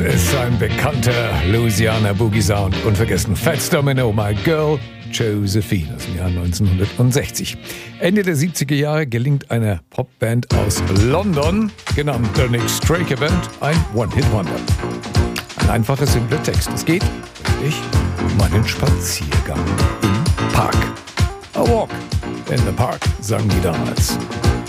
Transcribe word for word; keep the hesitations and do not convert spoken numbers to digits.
ist ein bekannter Louisiana Boogie Sound. Unvergessen Fats Domino, My Girl Josephine aus dem Jahr neunzehnhundertsechzig. Ende der siebziger Jahre gelingt einer Popband aus London, genannt The Nick Straker Band, ein One-Hit-Wonder. Ein einfacher, simpler Text. Es geht, richtig, um einen Spaziergang im Park. A walk in the park, sagen die damals.